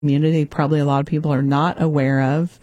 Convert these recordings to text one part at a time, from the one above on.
community probably a lot of people are not aware of.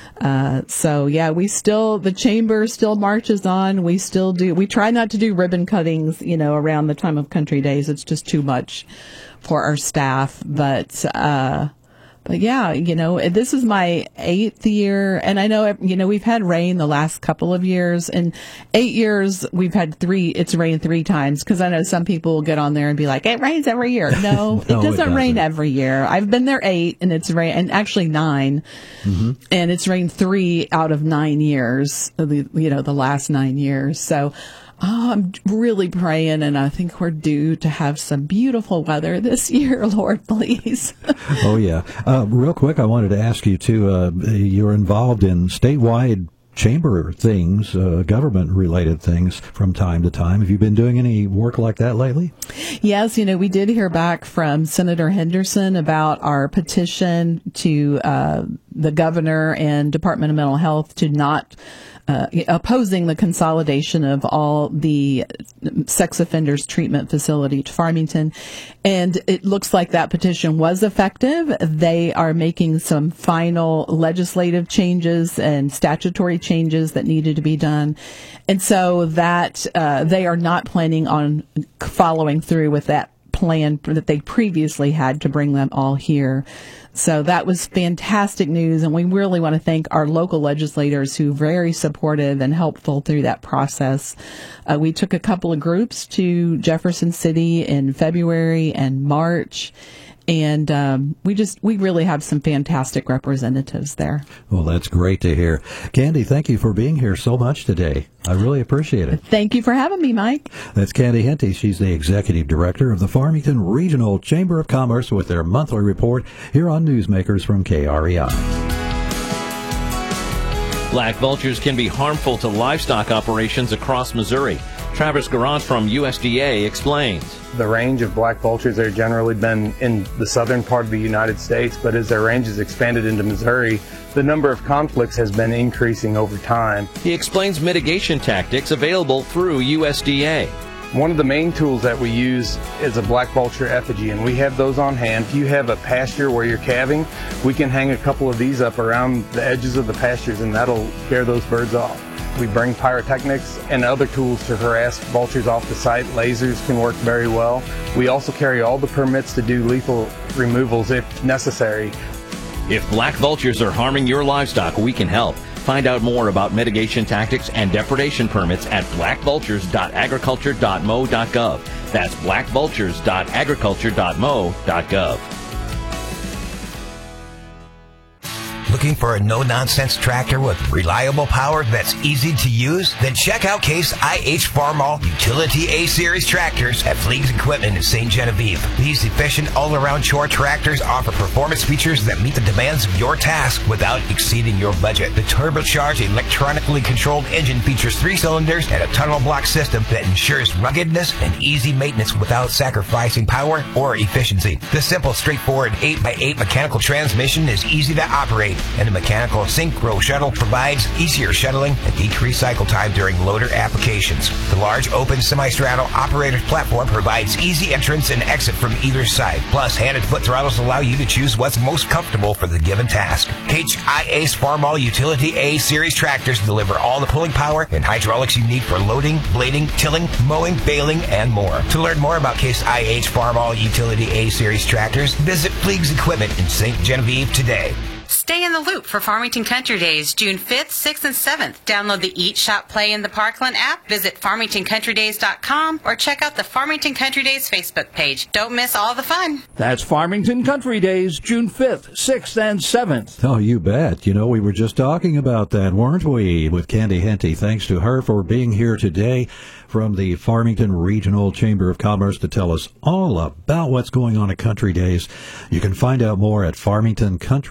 So yeah, the chamber still marches on. We try not to do ribbon cuttings, around the time of Country Days. It's just too much for our staff. But yeah, this is my 8th year, and I know, we've had rain the last couple of years. In 8 years, we've had it's rained 3 times, because I know some people will get on there and be like, it rains every year. No, No, it doesn't rain every year. I've been there 8, and it's rained, and actually 9, and it's rained 3 out of 9 years, the last 9 years. So, I'm really praying, and I think we're due to have some beautiful weather this year, Lord, please. Oh, yeah. Real quick, I wanted to ask you, too, you're involved in statewide chamber things, government-related things from time to time. Have you been doing any work like that lately? Yes, we did hear back from Senator Henderson about our petition to the governor and Department of Mental Health to not opposing the consolidation of all the sex offenders treatment facility to Farmington. And it looks like that petition was effective. They are making some final legislative changes and statutory changes that needed to be done. And so that they are not planning on following through with that plan that they previously had to bring them all here. So that was fantastic news, and we really want to thank our local legislators who were very supportive and helpful through that process. We took a couple of groups to Jefferson City in February and March, and we really have some fantastic representatives there. Well, that's great to hear. Candy, thank you for being here so much today. I really appreciate it. Thank you for having me, Mike. That's Candy Henty. She's the Executive Director of the Farmington Regional Chamber of Commerce with their monthly report here on Newsmakers from KREI. Black vultures can be harmful to livestock operations across Missouri. Travis Garant from USDA explains. The range of black vultures have generally been in the southern part of the United States, but as their range has expanded into Missouri, the number of conflicts has been increasing over time. He explains mitigation tactics available through USDA. One of the main tools that we use is a black vulture effigy, and we have those on hand. If you have a pasture where you're calving, we can hang a couple of these up around the edges of the pastures, and that'll scare those birds off. We bring pyrotechnics and other tools to harass vultures off the site. Lasers can work very well. We also carry all the permits to do lethal removals if necessary. If black vultures are harming your livestock, we can help. Find out more about mitigation tactics and depredation permits at blackvultures.agriculture.mo.gov. That's blackvultures.agriculture.mo.gov. Looking for a no-nonsense tractor with reliable power that's easy to use? Then check out Case IH Farmall Utility A-Series tractors at Fleegs Equipment in St. Genevieve. These efficient all-around chore tractors offer performance features that meet the demands of your task without exceeding your budget. The turbocharged, electronically controlled engine features 3 cylinders and a tunnel block system that ensures ruggedness and easy maintenance without sacrificing power or efficiency. The simple, straightforward 8x8 mechanical transmission is easy to operate, and the mechanical synchro shuttle provides easier shuttling and decreased cycle time during loader applications. The large open semi-straddle operator's platform provides easy entrance and exit from either side. Plus, hand and foot throttles allow you to choose what's most comfortable for the given task. HIA's Farmall Utility A-Series tractors deliver all the pulling power and hydraulics you need for loading, blading, tilling, mowing, baling, and more. To learn more about Case IH Farmall Utility A-Series tractors, visit Fleegs Equipment in St. Genevieve today. Stay in the loop for Farmington Country Days, June 5th, 6th, and 7th. Download the Eat, Shop, Play in the Parkland app, visit farmingtoncountrydays.com, or check out the Farmington Country Days Facebook page. Don't miss all the fun. That's Farmington Country Days, June 5th, 6th, and 7th. Oh, you bet. We were just talking about that, weren't we, with Candy Henty. Thanks to her for being here today from the Farmington Regional Chamber of Commerce to tell us all about what's going on at Country Days. You can find out more at farmingtoncountrydays.com.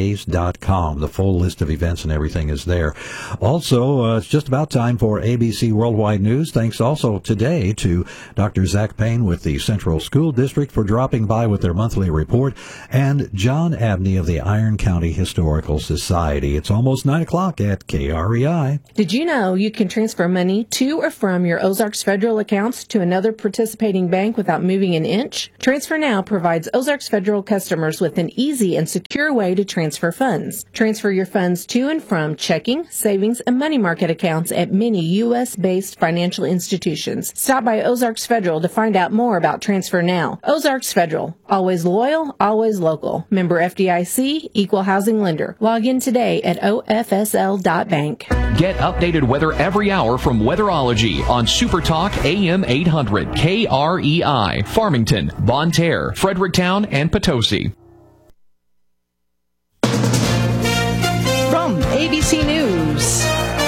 TransferCase.com. The full list of events and everything is there. Also, it's just about time for ABC Worldwide News. Thanks also today to Dr. Zach Payne with the Central School District for dropping by with their monthly report, and John Abney of the Iron County Historical Society. It's almost 9 o'clock at KREI. Did you know you can transfer money to or from your Ozarks Federal accounts to another participating bank without moving an inch? Transfer Now provides Ozarks Federal customers with an easy and secure way to transfer funds. Transfer your funds to and from checking, savings, and money market accounts at many U.S.-based financial institutions. Stop by Ozarks Federal to find out more about Transfer Now. Ozarks Federal, always loyal, always local. Member FDIC, equal housing lender. Log in today at ofsl.bank. Get updated weather every hour from Weatherology on Super Talk AM 800 KREI, Farmington, Bonne Terre, Fredericktown, and Potosi. From ABC News,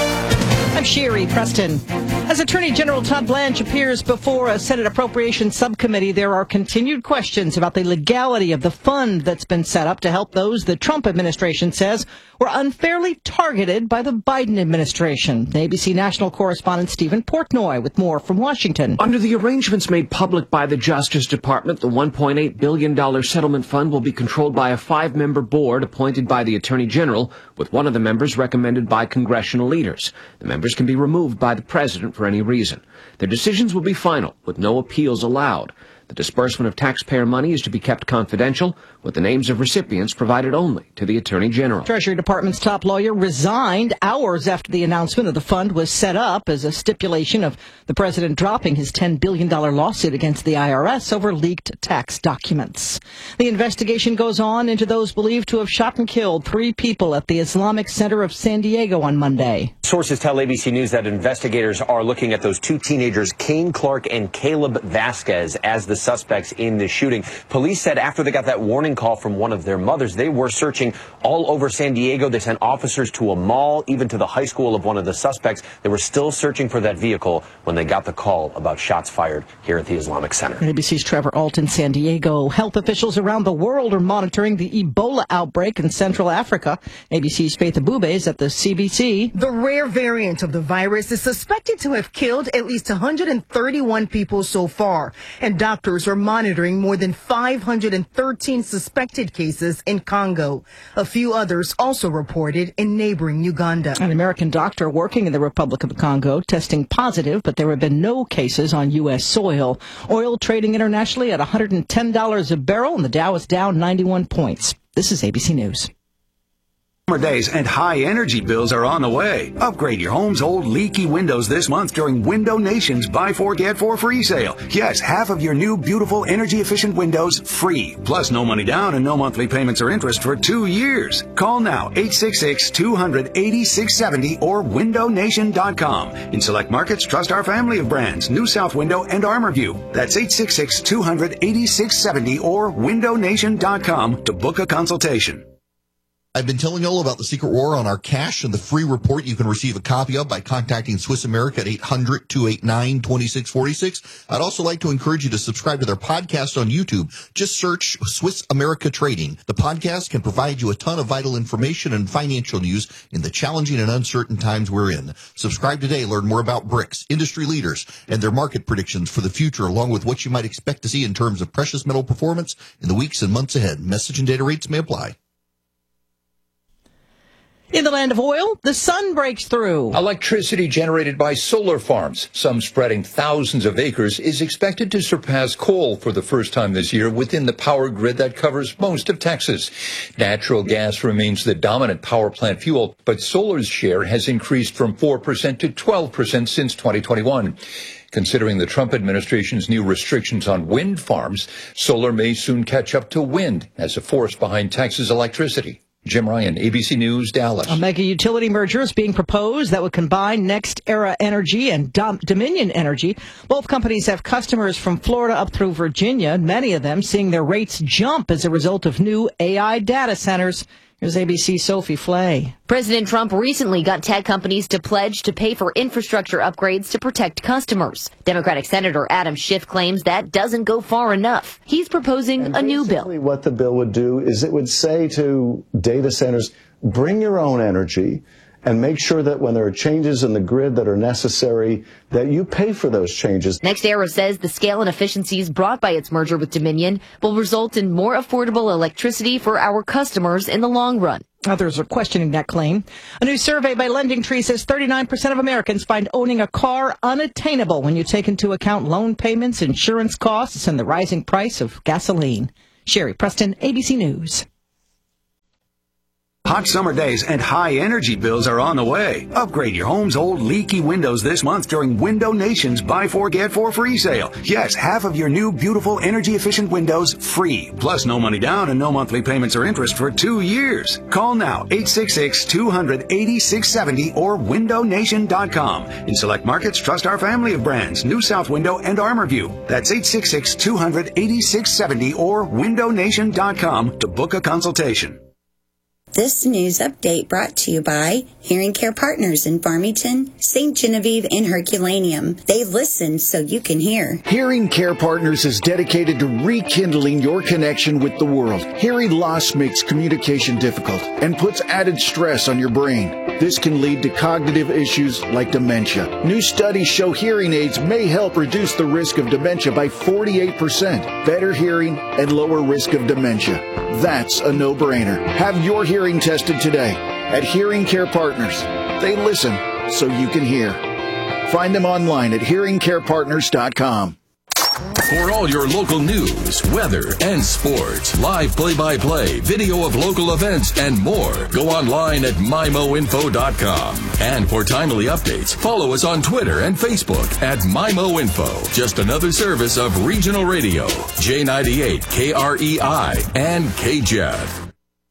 I'm Sherry Preston. As Attorney General Todd Blanche appears before a Senate Appropriations Subcommittee, there are continued questions about the legality of the fund that's been set up to help those the Trump administration says were unfairly targeted by the Biden administration. The ABC national correspondent Stephen Portnoy with more from Washington. Under the arrangements made public by the Justice Department, the $1.8 billion settlement fund will be controlled by a 5-member board appointed by the Attorney General, with one of the members recommended by congressional leaders. The members can be removed by the president for any reason. Their decisions will be final, with no appeals allowed. The disbursement of taxpayer money is to be kept confidential, with the names of recipients provided only to the Attorney General. Treasury Department's top lawyer resigned hours after the announcement of the fund was set up as a stipulation of the president dropping his $10 billion lawsuit against the IRS over leaked tax documents. The investigation goes on into those believed to have shot and killed 3 people at the Islamic Center of San Diego on Monday. Sources tell ABC News that investigators are looking at those 2 teenagers, Kane Clark and Caleb Vasquez, as the suspects in the shooting. Police said after they got that warning call from one of their mothers, they were searching all over San Diego. They sent officers to a mall, even to the high school of one of the suspects. They were still searching for that vehicle when they got the call about shots fired here at the Islamic Center. ABC's Trevor Alt in San Diego. Health officials around the world are monitoring the Ebola outbreak in Central Africa. ABC's Faith Abube is at the CBC. The rare variant of the virus is suspected to have killed at least 131 people so far, and doctors are monitoring more than 513 suspected cases in Congo. A few others also reported in neighboring Uganda. An American doctor working in the Republic of the Congo testing positive, but there have been no cases on U.S. soil. Oil trading internationally at $110 a barrel, and the Dow is down 91 points. This is ABC News. Summer days and high energy bills are on the way. Upgrade your home's old leaky windows this month during Window Nation's Buy 4 Get 4 free sale. Yes, half of your new beautiful energy efficient windows free. Plus no money down and no monthly payments or interest for 2 years. Call now 866-200-8670 or windownation.com. In select markets, trust our family of brands, New South Window and ArmorView. That's 866-200-8670 or windownation.com to book a consultation. I've been telling you all about the Secret War on our cash and the free report you can receive a copy of by contacting Swiss America at 800-289-2646. I'd also like to encourage you to subscribe to their podcast on YouTube. Just search Swiss America Trading. The podcast can provide you a ton of vital information and financial news in the challenging and uncertain times we're in. Subscribe today. Learn more about BRICS, industry leaders, and their market predictions for the future, along with what you might expect to see in terms of precious metal performance in the weeks and months ahead. Message and data rates may apply. In the land of oil, the sun breaks through. Electricity generated by solar farms, some spreading thousands of acres, is expected to surpass coal for the first time this year within the power grid that covers most of Texas. Natural gas remains the dominant power plant fuel, but solar's share has increased from 4% to 12% since 2021. Considering the Trump administration's new restrictions on wind farms, solar may soon catch up to wind as a force behind Texas electricity. Jim Ryan, ABC News, Dallas. A mega utility merger is being proposed that would combine NextEra Energy and Dominion Energy. Both companies have customers from Florida up through Virginia, many of them seeing their rates jump as a result of new AI data centers. Here's ABC's Sophie Flay. President Trump recently got tech companies to pledge to pay for infrastructure upgrades to protect customers. Democratic Senator Adam Schiff claims that doesn't go far enough. He's proposing a new bill. What the bill would do is it would say to data centers, bring your own energy, and make sure that when there are changes in the grid that are necessary, that you pay for those changes. NextEra says the scale and efficiencies brought by its merger with Dominion will result in more affordable electricity for our customers in the long run. Others are questioning that claim. A new survey by LendingTree says 39% of Americans find owning a car unattainable when you take into account loan payments, insurance costs, and the rising price of gasoline. Sherry Preston, ABC News. Hot summer days and high energy bills are on the way. Upgrade your home's old leaky windows this month during Window Nation's Buy 4 Get 4 free sale. Yes, half of your new beautiful energy efficient windows free. Plus no money down and no monthly payments or interest for 2 years. Call now 866-200-8670 or windownation.com. In select markets, trust our family of brands, New South Window and ArmorView. That's 866-200-8670 or windownation.com to book a consultation. This news update brought to you by Hearing Care Partners in Farmington, St. Genevieve, and Herculaneum. They listen so you can hear. Hearing Care Partners is dedicated to rekindling your connection with the world. Hearing loss makes communication difficult and puts added stress on your brain. This can lead to cognitive issues like dementia. New studies show hearing aids may help reduce the risk of dementia by 48%, better hearing, and lower risk of dementia. That's a no-brainer. Have your hearing tested today at Hearing Care Partners. They listen so you can hear. Find them online at hearingcarepartners.com. For all your local news, weather, and sports, live play-by-play, video of local events, and more, go online at MIMOinfo.com. And for timely updates, follow us on Twitter and Facebook at MIMOinfo. Just another service of Regional Radio, J98, KREI, and KJEF.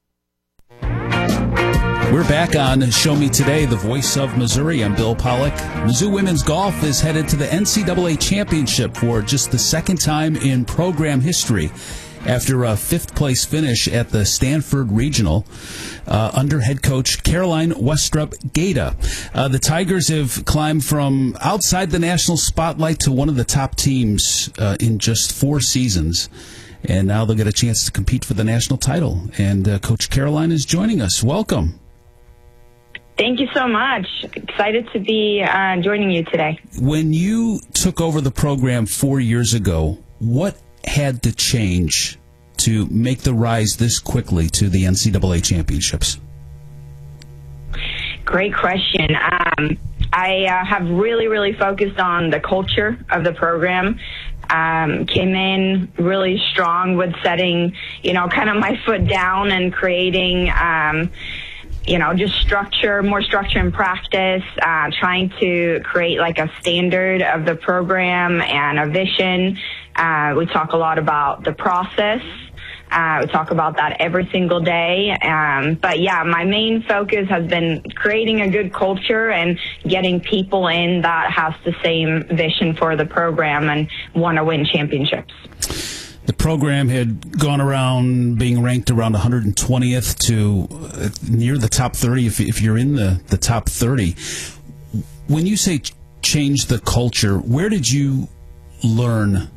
We're back on Show Me Today, the voice of Missouri. I'm Bill Pollock. Mizzou Women's Golf is headed to the NCAA Championship for just the second time in program history after a fifth-place finish at the Stanford Regional under head coach Caroline Westrup-Gata. The Tigers have climbed from outside the national spotlight to one of the top teams in just 4 seasons. And now they'll get a chance to compete for the national title. And Coach Caroline is joining us. Welcome. Thank you so much. Excited to be joining you today. When you took over the program 4 years ago, what had to change to make the rise this quickly to the NCAA championships? Great question. I have really focused on the culture of the program. Came in really strong with setting, kind of my foot down and creating, just more structure in practice, trying to create like a standard of the program and a vision. We talk a lot about the process. We talk about that every single day. But yeah, my main focus has been creating a good culture and getting people in that has the same vision for the program and want to win championships. The program had gone around being ranked around 120th to near the top 30, if you're in the top 30. When you say change the culture, where did you learn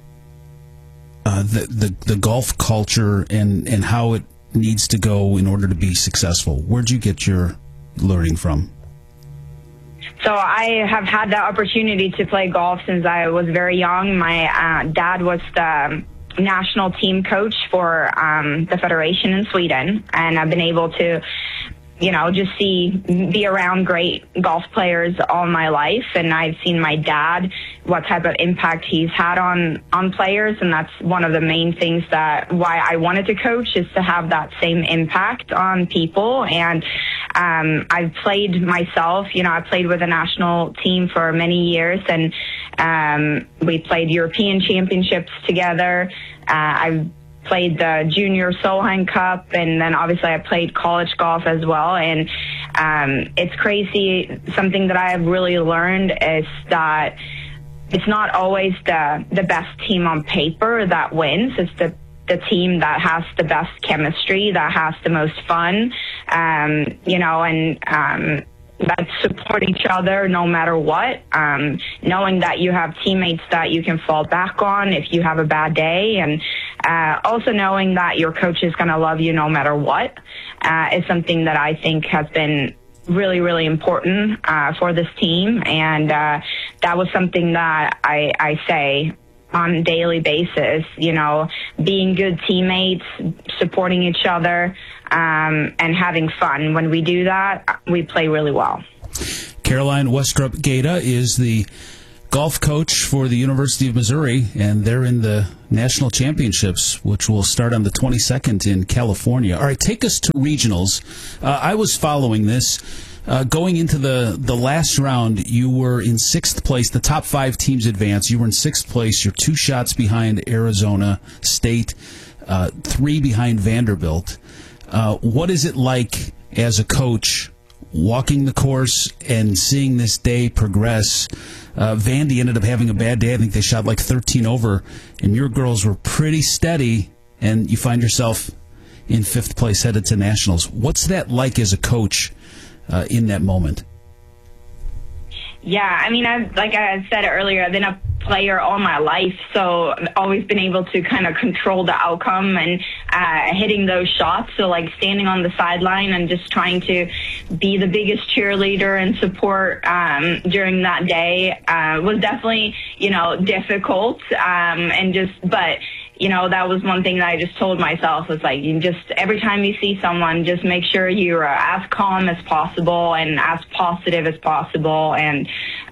the golf culture and how it needs to go in order to be successful? Where'd you get your learning from? So I have had the opportunity to play golf since I was very young. My dad was the national team coach for the federation in Sweden, and I've been able to just be around great golf players all my life. And I've seen my dad, what type of impact he's had on players. And that's one of the main things why I wanted to coach, is to have that same impact on people. And I've played myself, I played with a national team for many years, and we played European championships together. I've played the Junior Solheim Cup, and then obviously I played college golf as well. And it's crazy. Something that I have really learned is that it's not always the best team on paper that wins. It's the the team that has the best chemistry, that has the most fun, that support each other no matter what, knowing that you have teammates that you can fall back on if you have a bad day, and also knowing that your coach is going to love you no matter what is something that I think has been really, really important for this team. And that was something that I say on a daily basis, being good teammates, supporting each other, and having fun. When we do that, we play really well. Caroline Westrup-Gata is the golf coach for the University of Missouri, and they're in the national championships, which will start on the 22nd in California. All right, take us to regionals. I was following this. Going into the last round, you were in 6th place. The top 5 teams advance. You were in 6th place. You're 2 shots behind Arizona State, 3 behind Vanderbilt. What is it like as a coach walking the course and seeing this day progress? Vandy ended up having a bad day. I think they shot like 13 over, and your girls were pretty steady, and you find yourself in 5th place headed to nationals. What's that like as a coach in that moment? Yeah, I mean, like I said earlier, I've been a player all my life, so I've always been able to kind of control the outcome and hitting those shots. So like standing on the sideline and just trying to be the biggest cheerleader and support during that day was definitely, difficult. But that was one thing that I just told myself was like, you just, every time you see someone, just make sure you're as calm as possible and as positive as possible. And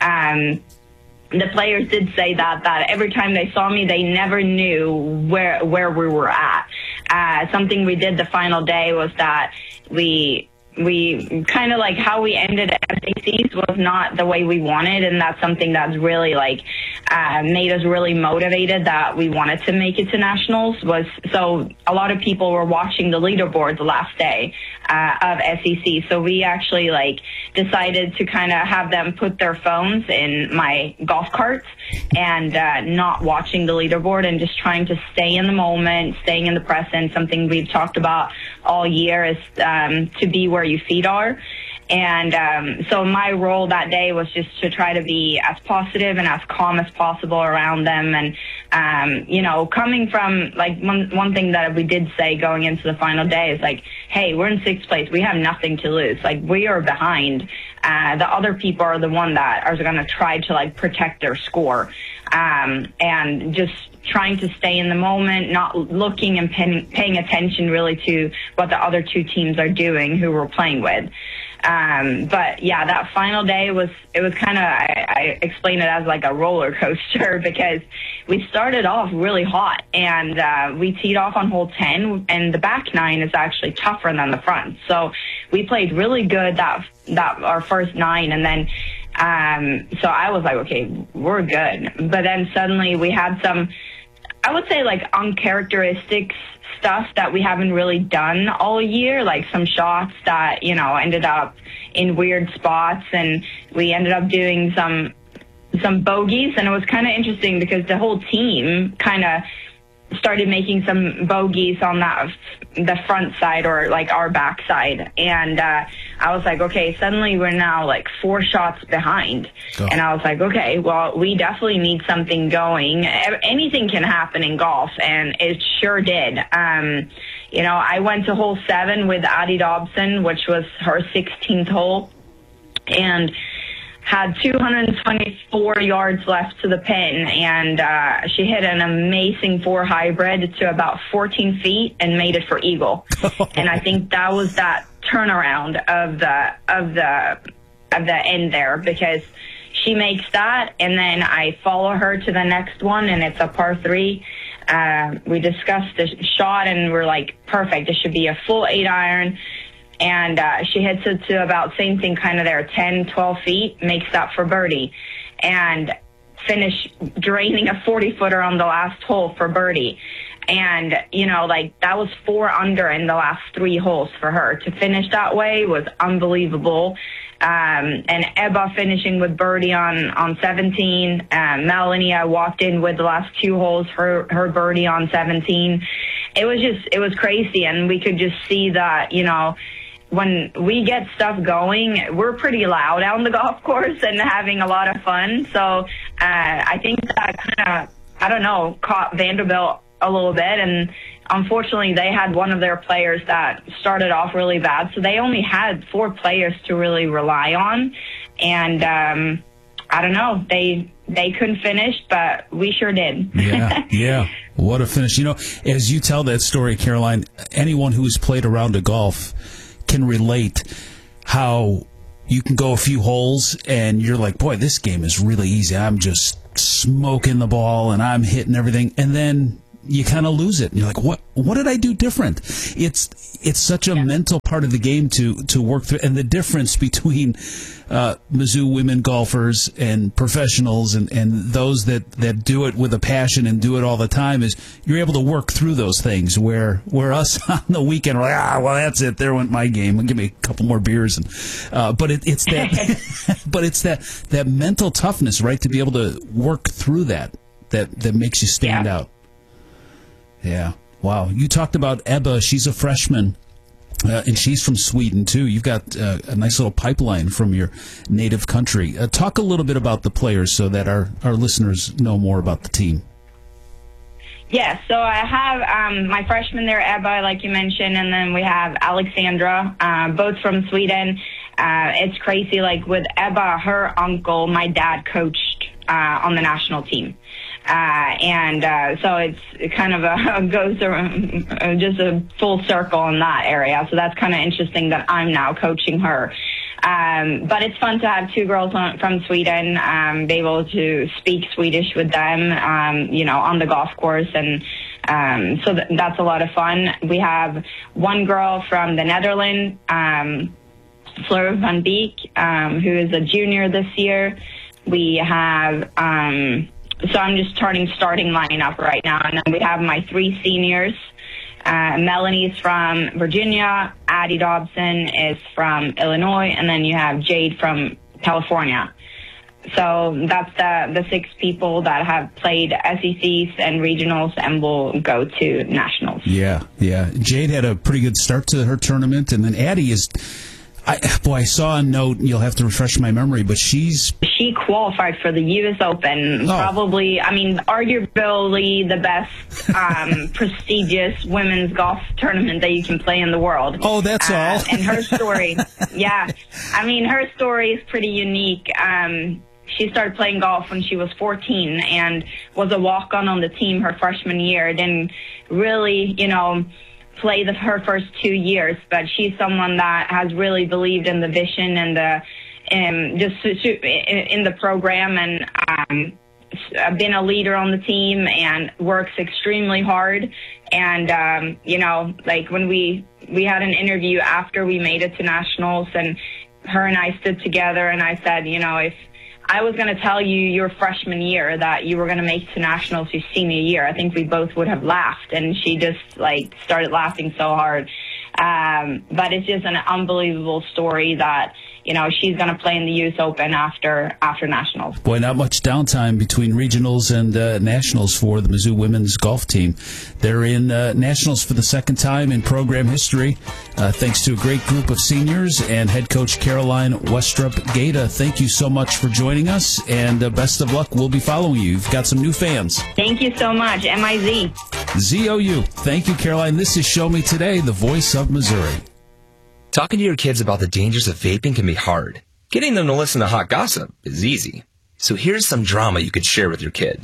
the players did say that every time they saw me, they never knew where we were at. Something we did the final day was that we kind of like how we ended at SACs was not the way we wanted, and that's something that's really made us really motivated that we wanted to make it to nationals. So a lot of people were watching the leaderboard the last day of SEC, so we actually decided to kind of have them put their phones in my golf carts and not watching the leaderboard and just trying to stay in the moment, staying in the present. Something we've talked about all year is to be where your feet are. And so my role that day was just to try to be as positive and as calm as possible around them. And, coming from one thing that we did say going into the final day is hey, we're in 6th place. We have nothing to lose. We are behind. The other people are the one that are going to try to protect their score. And just trying to stay in the moment, not looking and paying attention really to what the other 2 teams are doing who we're playing with. But yeah, that final day it was kind of, I explain it as a roller coaster because we started off really hot and we teed off on hole 10, and the back 9 is actually tougher than the front. So we played really good that our first 9, and then so I was like, okay, we're good. But then suddenly we had some, I would say uncharacteristic stuff that we haven't really done all year, some shots that, ended up in weird spots, and we ended up doing some bogeys, and it was kind of interesting because the whole team kind of started making some bogeys on the front side or our back side. And I was like, okay, suddenly we're now 4 shots behind. Oh. And I was like, okay, well, we definitely need something going. Anything can happen in golf, and it sure did. I went to hole 7 with Addie Dobson, which was her 16th hole, and had 224 yards left to the pin, and she hit an amazing 4 hybrid to about 14 feet and made it for eagle. And I think that was that turnaround of the end there, because she makes that, and then I follow her to the next one, and it's a par 3. We discussed the shot, and we're like, perfect, this should be a full 8-iron. And she hits it to about same thing kind of there, 10, 12 feet, makes that for birdie. And finish draining a 40-footer on the last hole for birdie. And, that was 4 under in the last 3 holes for her. To finish that way was unbelievable. And Ebba finishing with birdie on 17. Melanie, I walked in with the last 2 holes, her birdie on 17. it was crazy. And we could just see that, you know, when we get stuff going, we're pretty loud out on the golf course and having a lot of fun. So I think that kind of, I don't know, caught Vanderbilt a little bit. And unfortunately, they had one of their players that started off really bad. So they only had 4 players to really rely on. And I don't know, they couldn't finish, but we sure did. Yeah. What a finish. You know, as you tell that story, Caroline, anyone who's played a round of golf can relate how you can go a few holes and you're like, boy, this game is really easy. I'm just smoking the ball and I'm hitting everything. And then you kind of lose it. And you're like, what did I do different? It's such a mental part of the game to work through. And the difference between Mizzou women golfers and professionals and those that do it with a passion and do it all the time is you're able to work through those things where us on the weekend are like, well, that's it. There went my game. Give me a couple more beers. And but it's that but it's that mental toughness, right, to be able to work through that makes you stand out. Yeah. Wow. You talked about Ebba. She's a freshman, and she's from Sweden, too. You've got a nice little pipeline from your native country. Talk a little bit about the players so that our listeners know more about the team. Yeah, so I have my freshman there, Ebba, like you mentioned, and then we have Alexandra, both from Sweden. It's crazy. Like with Ebba, her uncle, my dad coached on the national team. So it's kind of goes around, just a full circle in that area. So that's kind of interesting that I'm now coaching her. But it's fun to have 2 girls from Sweden, be able to speak Swedish with them, you know, on the golf course. And so that's a lot of fun. We have 1 girl from the Netherlands, Fleur van Beek, who is a junior this year. We have... So I'm just starting lineup right now. And then we have my 3 seniors. Melanie's from Virginia. Addie Dobson is from Illinois. And then you have Jade from California. So that's the 6 people that have played SECs and regionals and will go to nationals. Yeah. Jade had a pretty good start to her tournament. And then Addie is... I saw a note, you'll have to refresh my memory, but she qualified for the U.S. Open, probably, I mean, arguably the best prestigious women's golf tournament that you can play in the world. Oh, that's all. And her story, her story is pretty unique. She started playing golf when she was 14 and was a walk-on the team her freshman year. Didn't really, play her first 2 years, but she's someone that has really believed in the vision and just in the program and been a leader on the team and works extremely hard. And, like when we had an interview after we made it to nationals and her and I stood together and I said, if I was going to tell you your freshman year that you were going to make it to nationals your senior year, I think we both would have laughed. And she just started laughing so hard. But it's just an unbelievable story that, she's going to play in the U.S. Open after nationals. Boy, not much downtime between regionals and nationals for the Mizzou women's golf team. They're in nationals for the 2nd time in program history, thanks to a great group of seniors and head coach Caroline Westrup-Gaeta. Thank you so much for joining us, and best of luck. We'll be following you. You've got some new fans. Thank you so much. MIZ. ZOU. Thank you, Caroline. This is Show Me Today, the voice of Missouri. Talking to your kids about the dangers of vaping can be hard. Getting them to listen to hot gossip is easy. So here's some drama you could share with your kid.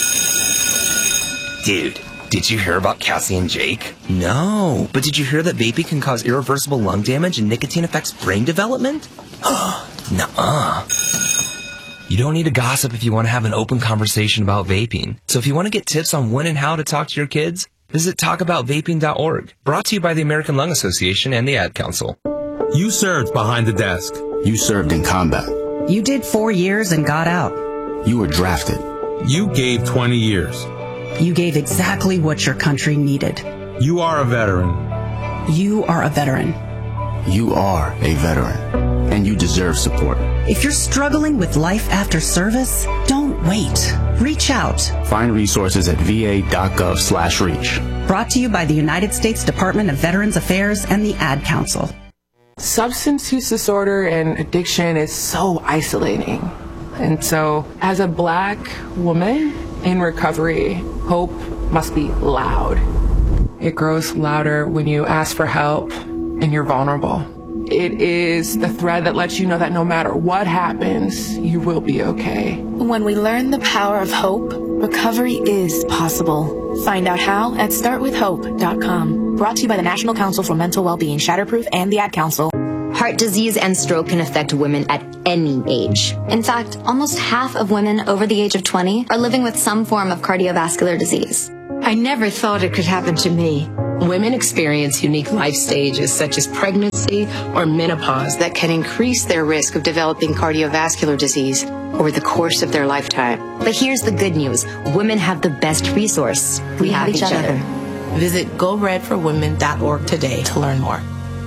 Dude, did you hear about Cassie and Jake? No, but did you hear that vaping can cause irreversible lung damage and nicotine affects brain development? Nuh-uh. You don't need to gossip if you want to have an open conversation about vaping. So if you want to get tips on when and how to talk to your kids, visit talkaboutvaping.org. Brought to you by the American Lung Association and the Ad Council. You served behind the desk. You served in combat. You did 4 years and got out. You were drafted. You gave 20 years. You gave exactly what your country needed. You are a veteran. You are a veteran. You are a veteran, and you deserve support. If you're struggling with life after service, don't wait. Reach out. Find resources at va.gov/reach. Brought to you by the United States Department of Veterans Affairs and the Ad Council. Substance use disorder and addiction is so isolating. And so, as a Black woman in recovery, hope must be loud. It grows louder when you ask for help and you're vulnerable. It is the thread that lets you know that no matter what happens, you will be okay. When we learn the power of hope, recovery is possible. Find out how at startwithhope.com. Brought to you by the National Council for Mental Wellbeing, Shatterproof, and the Ad Council. Heart disease and stroke can affect women at any age. In fact, almost half of women over the age of 20 are living with some form of cardiovascular disease. I never thought it could happen to me. Women experience unique life stages such as pregnancy or menopause that can increase their risk of developing cardiovascular disease over the course of their lifetime. But here's the good news. Women have the best resource. We have each other. Visit GoRedForWomen.org today to learn more.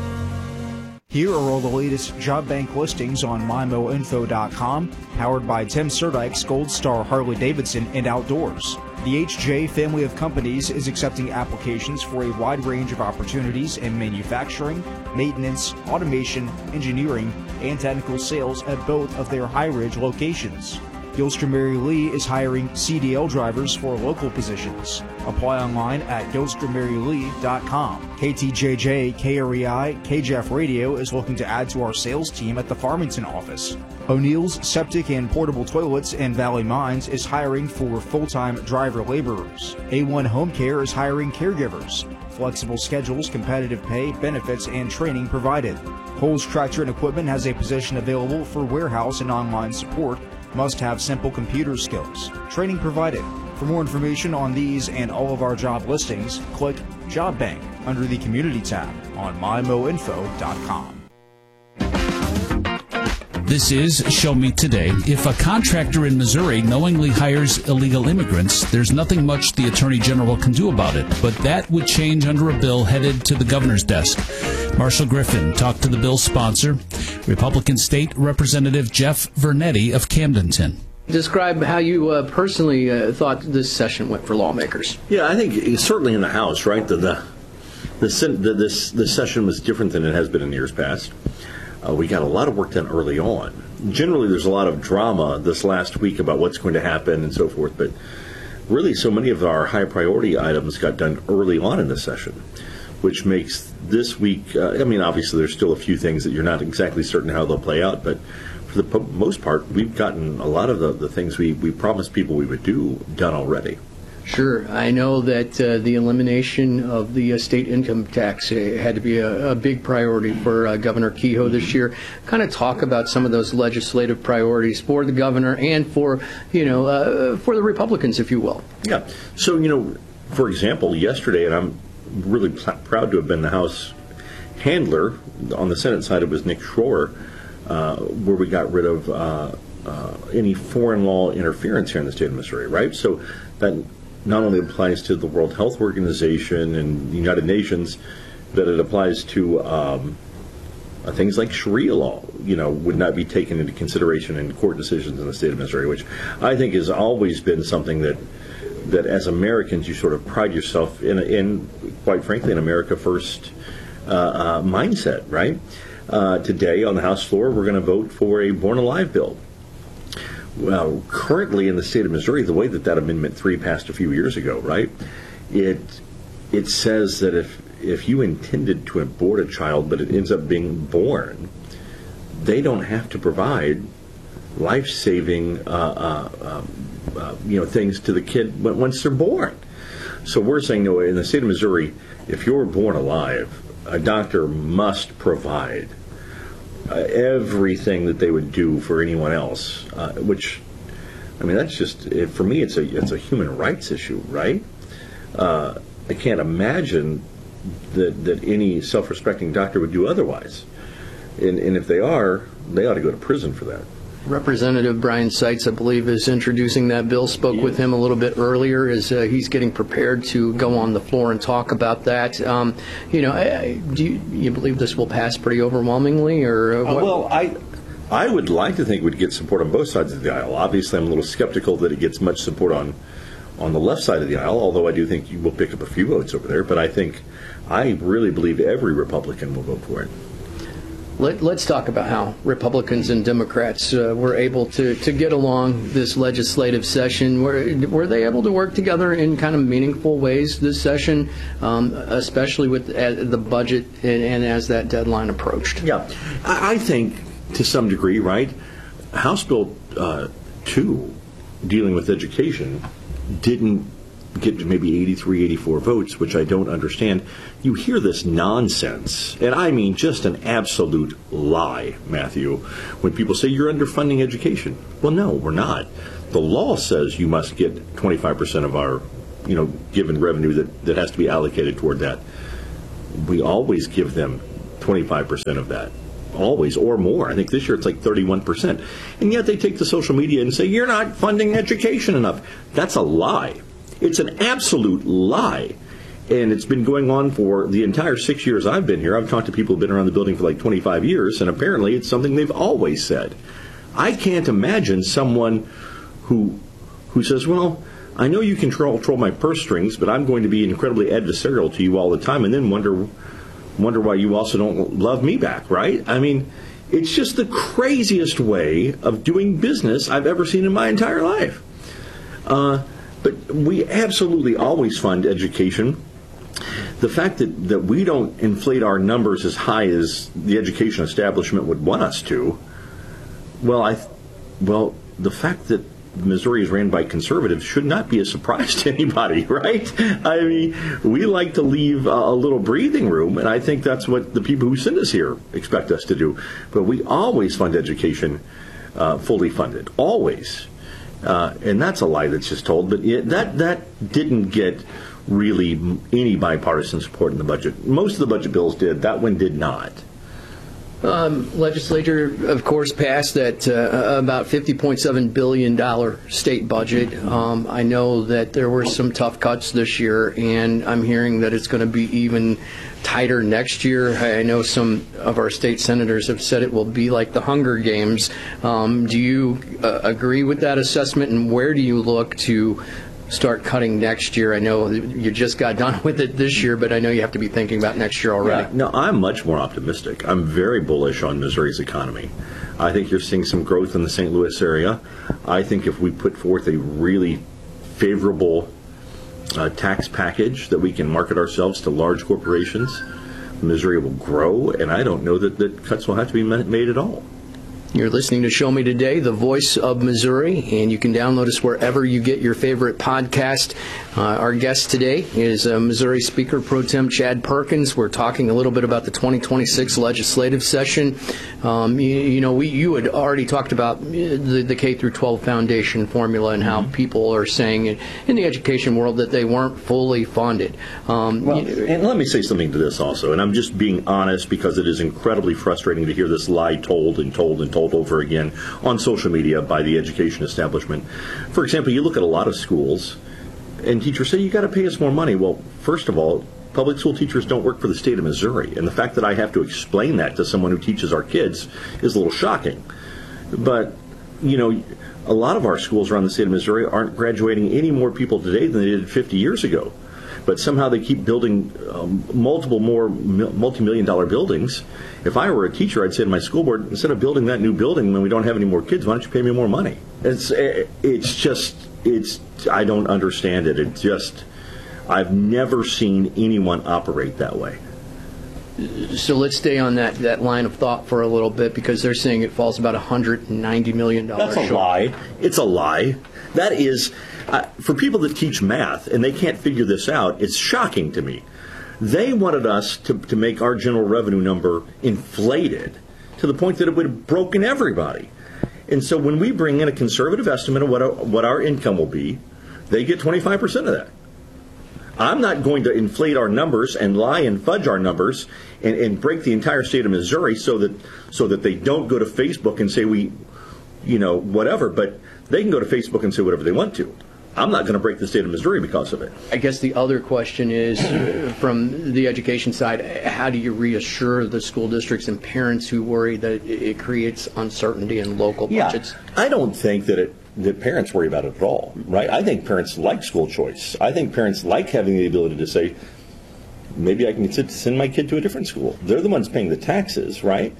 Here are all the latest job bank listings on MyMoInfo.com, powered by Tim Serdike's Gold Star Harley-Davidson and Outdoors. The HJ family of companies is accepting applications for a wide range of opportunities in manufacturing, maintenance, automation, engineering, and technical sales at both of their High Ridge locations. Gilster Mary Lee is hiring CDL drivers for local positions. Apply online at gilstermarylee.com. KTJJ, KREI, KJF Radio is looking to add to our sales team at the Farmington office. O'Neill's Septic and Portable Toilets in Valley Mines is hiring for full-time driver laborers. A1 Home Care is hiring caregivers. Flexible schedules, competitive pay, benefits, and training provided. Kohl's Tractor and Equipment has a position available for warehouse and online support. Must have simple computer skills. Training provided. For more information on these and all of our job listings, click Job Bank under the Community tab on MyMoInfo.com. This is Show Me Today. If a contractor in Missouri knowingly hires illegal immigrants, there's nothing much the Attorney General can do about it, but that would change under a bill headed to the governor's desk. Marshall Griffin talked to the bill's sponsor, Republican State Representative Jeff Vernetti of Camdenton. Describe how you personally thought this session went for lawmakers. Yeah, I think certainly in the House, right, this session was different than it has been in years past. We got a lot of work done early on. Generally, there's a lot of drama this last week about what's going to happen and so forth, but really so many of our high priority items got done early on in the session, which makes this week, obviously there's still a few things that you're not exactly certain how they'll play out, but for the most part, we've gotten a lot of the things we promised people we would do done already. Sure. I know that the elimination of the state income tax had to be a big priority for Governor Kehoe this year. Kind of talk about some of those legislative priorities for the governor and for the Republicans, if you will. Yeah. So, for example, yesterday, and I'm really proud to have been the House handler. On the Senate side, it was Nick Schroer, where we got rid of any foreign law interference here in the state of Missouri, right? So that not only applies to the World Health Organization and the United Nations, but it applies to things like Sharia law, would not be taken into consideration in court decisions in the state of Missouri, which I think has always been something that as Americans you sort of pride yourself in quite frankly, an America First mindset, right? Today on the House floor, we're going to vote for a Born Alive bill. Well, currently in the state of Missouri, the way that Amendment 3 passed a few years ago, right, it says that if you intended to abort a child but it ends up being born, they don't have to provide life-saving things to the kid once they're born. So we're saying, no, in the state of Missouri, if you're born alive, a doctor must provide everything that they would do for anyone else, which, that's just, for me, it's a human rights issue, right? I can't imagine that any self-respecting doctor would do otherwise. And if they are, they ought to go to prison for that. Representative Brian Seitz, I believe, is introducing that bill. Spoke with him a little bit earlier as he's getting prepared to go on the floor and talk about that. Do you believe this will pass pretty overwhelmingly, or what? Well, I would like to think we'd get support on both sides of the aisle. Obviously, I'm a little skeptical that it gets much support on the left side of the aisle, although I do think you will pick up a few votes over there. But I really believe every Republican will vote for it. Let's talk about how Republicans and Democrats were able to get along this legislative session. Were they able to work together in kind of meaningful ways this session, especially with the budget and as that deadline approached? Yeah, I think to some degree, right? House Bill 2, dealing with education, didn't get to maybe 83, 84 votes, which I don't understand. You hear this nonsense, and I mean just an absolute lie, Matthew, when people say you're underfunding education. Well, no, we're not. The law says you must get 25% of our, given revenue that has to be allocated toward that. We always give them 25% of that. Always, or more. I think this year it's like 31%. And yet they take to social media and say, you're not funding education enough. That's a lie. It's an absolute lie. And it's been going on for the entire 6 years I've been here. I've talked to people who've been around the building for like 25 years, and apparently it's something they've always said. I can't imagine someone who says, well, I know you control my purse strings, but I'm going to be incredibly adversarial to you all the time, and then wonder why you also don't love me back, right? I mean, it's just the craziest way of doing business I've ever seen in my entire life. But we absolutely always fund education. The fact that we don't inflate our numbers as high as the education establishment would want us to, the fact that Missouri is ran by conservatives should not be a surprise to anybody, right? I mean, we like to leave a little breathing room, and I think that's what the people who send us here expect us to do. But we always fund education fully funded, always. And that's a lie that's just told. But that didn't get really any bipartisan support in the budget. Most of the budget bills did. That one did not. Legislature, of course, passed that about $50.7 billion state budget. I know that there were some tough cuts this year, and I'm hearing that it's going to be even tighter next year. I know some of our state senators have said it will be like the Hunger Games. Do you agree with that assessment, and where do you look to start cutting next year? I know you just got done with it this year, but I know you have to be thinking about next year already. Yeah, no, I'm much more optimistic. I'm very bullish on Missouri's economy. I think you're seeing some growth in the St. Louis area. I think if we put forth a really favorable tax package that we can market ourselves to large corporations, Missouri will grow, and I don't know that cuts will have to be made at all. You're listening to Show Me Today, the voice of Missouri, and you can download us wherever you get your favorite podcast. Our guest today is Missouri Speaker Pro Tem Chad Perkins. We're talking a little bit about the 2026 legislative session. You had already talked about the K-12 foundation formula and how people are saying in the education world that they weren't fully funded. And let me say something to this also, and I'm just being honest because it is incredibly frustrating to hear this lie told and told and told over again on social media by the education establishment. For example, you look at a lot of schools and teachers say, you got to pay us more money. Well, first of all, public school teachers don't work for the state of Missouri, and the fact that I have to explain that to someone who teaches our kids is a little shocking. But, a lot of our schools around the state of Missouri aren't graduating any more people today than they did 50 years ago. But somehow they keep building multiple more multi-million-dollar buildings. If I were a teacher, I'd say to my school board, instead of building that new building when we don't have any more kids, why don't you pay me more money? I don't understand it. I've never seen anyone operate that way. So let's stay on that line of thought for a little bit, because they're saying it falls about $190 million That's a lie. It's a lie. That is, for people that teach math and they can't figure this out, it's shocking to me. They wanted us to make our general revenue number inflated to the point that it would have broken everybody. And so when we bring in a conservative estimate of what our income will be, they get 25% of that. I'm not going to inflate our numbers and lie and fudge our numbers and break the entire state of Missouri so that they don't go to Facebook and say whatever, but they can go to Facebook and say whatever they want to. I'm not going to break the state of Missouri because of it. I guess the other question is, from the education side, how do you reassure the school districts and parents who worry that it creates uncertainty in local budgets? I don't think that parents worry about it at all, right? I think parents like school choice. I think parents like having the ability to say, maybe I can send my kid to a different school. They're the ones paying the taxes, right?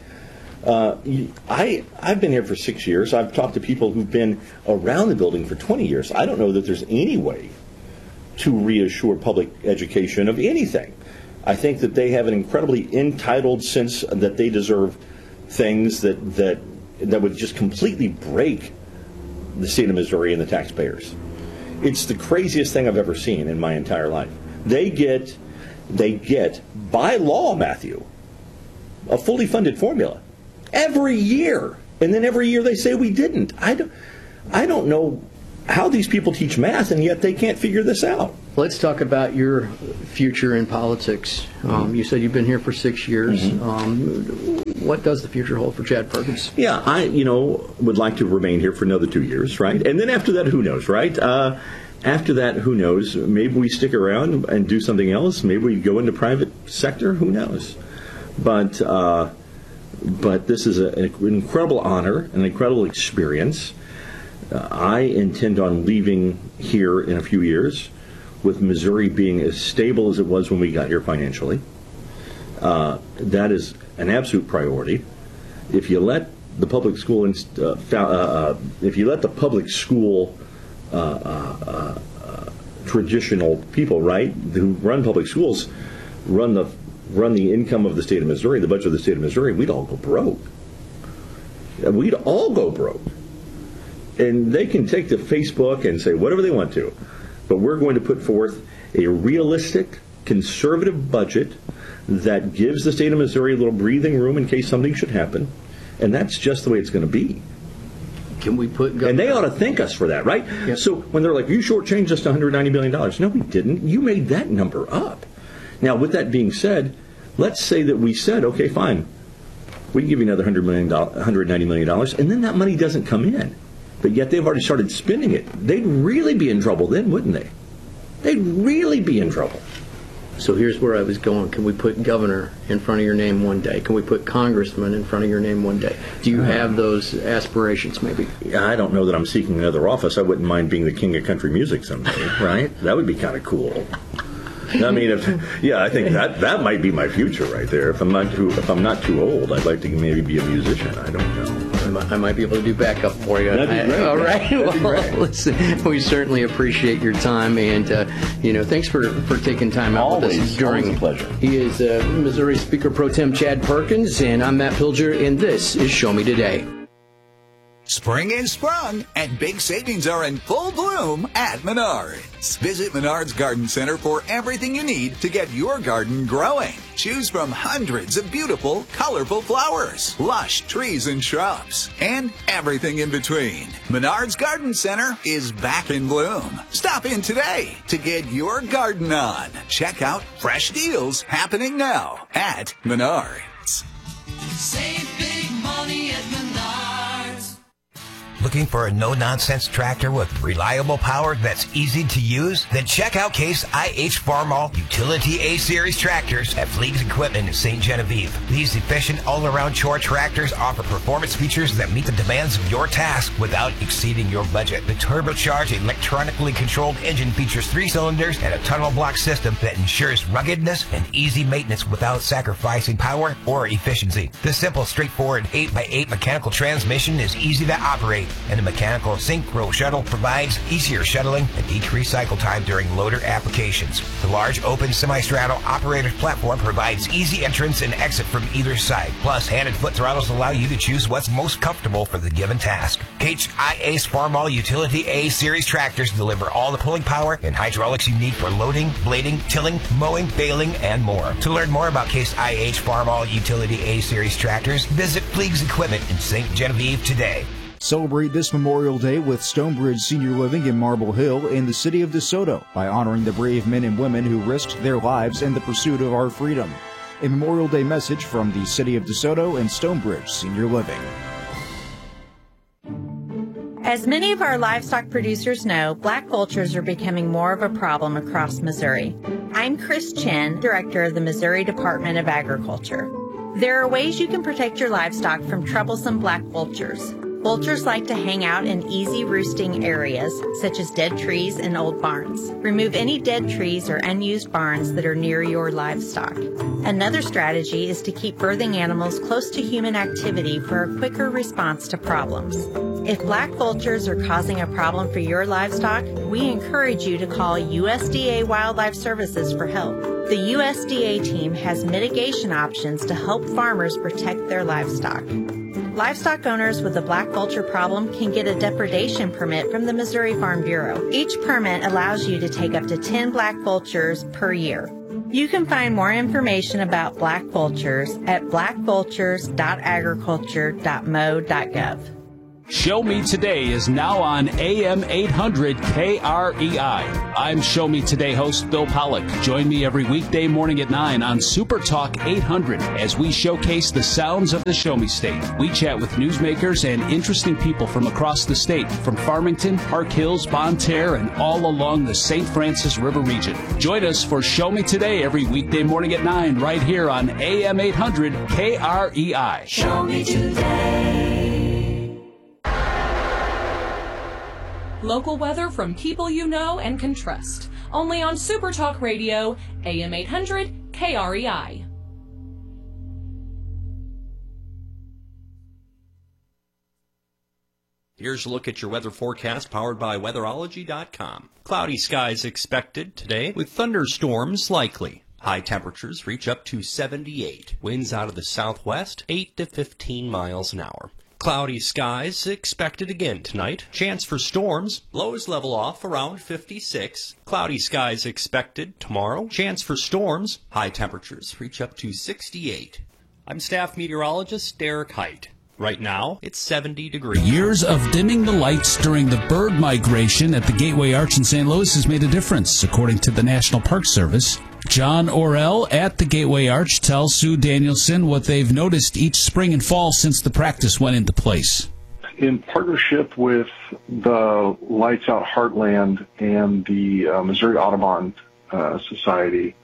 I've been here for 6 years. I've talked to people who've been around the building for 20 years. I don't know that there's any way to reassure public education of anything. I think that they have an incredibly entitled sense that they deserve things that would just completely break the state of Missouri and the taxpayers. It's the craziest thing I've ever seen in my entire life. They get by law, Matthew, a fully funded formula every year, and then every year they say we didn't. I don't know how these people teach math, and yet they can't figure this out. Let's talk about your future in politics. You said you've been here for 6 years. What does the future hold for Chad Perkins? Yeah, I would like to remain here for another 2 years, right? And then after that, who knows, right? After that, who knows? Maybe we stick around and do something else. Maybe we go into private sector. Who knows? But this is an incredible honor, an incredible experience. I intend on leaving here in a few years with Missouri being as stable as it was when we got here financially. That is an absolute priority. If you let the public school traditional people, right, who run public schools, run the income of the state of Missouri, the budget of the state of Missouri, we'd all go broke. We'd all go broke. And they can take to Facebook and say whatever they want to, but we're going to put forth a realistic, conservative budget that gives the state of Missouri a little breathing room in case something should happen, and that's just the way it's going to be. Can we put and they ought to thank us for that, right? Yep. So when they're like, you shortchanged us to $190 million. No, we didn't. You made that number up. Now, with that being said, let's say that we said, okay, fine, we can give you another $190 million, and then that money doesn't come in. But yet they've already started spending it. They'd really be in trouble then, wouldn't they? They'd really be in trouble. So here's where I was going. Can we put governor in front of your name one day? Can we put congressman in front of your name one day? Do you have those aspirations, maybe? I don't know that I'm seeking another office. I wouldn't mind being the king of country music someday, right? That would be kind of cool. I mean, I think that might be my future right there. If I'm not too old, I'd like to maybe be a musician. I don't know. I might be able to do backup for you. That'd be great. All right. That'd be great. Listen, we certainly appreciate your time, and thanks for taking time out with us during. Always a pleasure. He is Missouri Speaker Pro Tem Chad Perkins, and I'm Matt Pilger, and this is Show Me Today. Spring is sprung, and big savings are in full bloom at Menards. Visit Menards Garden Center for everything you need to get your garden growing. Choose from hundreds of beautiful, colorful flowers, lush trees and shrubs, and everything in between. Menards Garden Center is back in bloom. Stop in today to get your garden on. Check out fresh deals happening now at Menards. Save big money at Menards. Looking for a no-nonsense tractor with reliable power that's easy to use? Then check out Case IH Farmall Utility A-Series tractors at Fleegs Equipment in St. Genevieve. These efficient all-around chore tractors offer performance features that meet the demands of your task without exceeding your budget. The turbocharged, electronically controlled engine features 3 cylinders and a tunnel block system that ensures ruggedness and easy maintenance without sacrificing power or efficiency. The simple, straightforward 8x8 mechanical transmission is easy to operate, and the mechanical synchro shuttle provides easier shuttling and decreased cycle time during loader applications. The large open semi-straddle operator's platform provides easy entrance and exit from either side. Plus, hand and foot throttles allow you to choose what's most comfortable for the given task. KHIA's Farmall Utility A-Series tractors deliver all the pulling power and hydraulics you need for loading, blading, tilling, mowing, baling, and more. To learn more about Case IH Farmall Utility A-Series tractors, visit Fleegs Equipment in St. Genevieve today. Celebrate this Memorial Day with Stonebridge Senior Living in Marble Hill in the city of DeSoto by honoring the brave men and women who risked their lives in the pursuit of our freedom. A Memorial Day message from the city of DeSoto and Stonebridge Senior Living. As many of our livestock producers know, black vultures are becoming more of a problem across Missouri. I'm Chris Chen, Director of the Missouri Department of Agriculture. There are ways you can protect your livestock from troublesome black vultures. Vultures like to hang out in easy roosting areas, such as dead trees and old barns. Remove any dead trees or unused barns that are near your livestock. Another strategy is to keep birthing animals close to human activity for a quicker response to problems. If black vultures are causing a problem for your livestock, we encourage you to call USDA Wildlife Services for help. The USDA team has mitigation options to help farmers protect their livestock. Livestock owners with a black vulture problem can get a depredation permit from the Missouri Farm Bureau. Each permit allows you to take up to 10 black vultures per year. You can find more information about black vultures at blackvultures.agriculture.mo.gov. Show Me Today is now on AM 800 KREI. I'm Show Me Today host Bill Pollock. Join me every weekday morning at 9 on Super Talk 800 as we showcase the sounds of the Show Me State. We chat with newsmakers and interesting people from across the state, from Farmington, Park Hills, Bonne Terre, and all along the St. Francis River region. Join us for Show Me Today every weekday morning at 9 right here on AM 800 KREI. Show me today. Local weather from people you know and can trust. Only on Super Talk Radio, AM 800 KREI. Here's a look at your weather forecast powered by weatherology.com. Cloudy skies expected today with thunderstorms likely. High temperatures reach up to 78. Winds out of the southwest, 8 to 15 miles an hour. Cloudy skies expected again tonight. Chance for storms. Lows level off around 56. Cloudy skies expected tomorrow. Chance for storms. High temperatures reach up to 68. I'm staff meteorologist Derek Height. Right now, it's 70 degrees. Years of dimming the lights during the bird migration at the Gateway Arch in St. Louis has made a difference, according to the National Park Service. John Orell at the Gateway Arch tells Sue Danielson what they've noticed each spring and fall since the practice went into place. In partnership with the Lights Out Heartland and the Missouri Audubon Society,